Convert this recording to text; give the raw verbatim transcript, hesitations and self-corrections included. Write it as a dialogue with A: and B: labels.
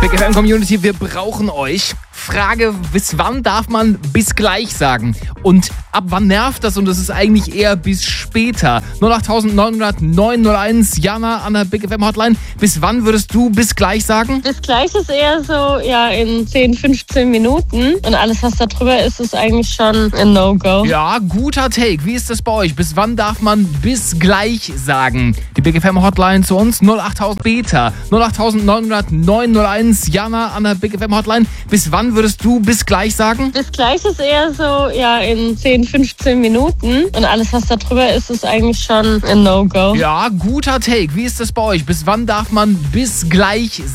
A: Big F M Community, wir brauchen euch. Frage, bis wann darf man bis gleich sagen? Und ab wann nervt das? Und das ist eigentlich eher bis später. null acht neun null null neun null eins, Jana an der Big F M Hotline. Bis wann würdest du bis gleich sagen?
B: Bis gleich ist eher so, ja, in zehn, fünfzehn Minuten. Und alles, was da drüber ist, ist eigentlich schon ein No-Go.
A: Ja, guter Take. Wie ist das bei euch? Bis wann darf man bis gleich sagen? Die Big F M Hotline zu uns null acht Beta. null acht neun null null neun null eins, Jana an der Big F M Hotline. Bis wann würdest du bis gleich sagen?
B: Bis gleich ist eher so, ja, in zehn, fünfzehn Minuten. Und alles, was da drüber ist, ist eigentlich schon ein No-Go.
A: Ja, guter Take. Wie ist das bei euch? Bis wann darf man bis gleich sagen?